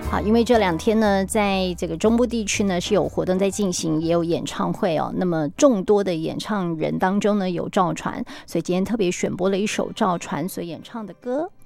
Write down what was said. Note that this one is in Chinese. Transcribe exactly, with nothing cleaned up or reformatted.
好，因为这两天呢，在这个中部地区呢是有活动在进行，也有演唱会哦。那么众多的演唱人当中呢，有赵传，所以今天特别选播了一首赵传所演唱的歌。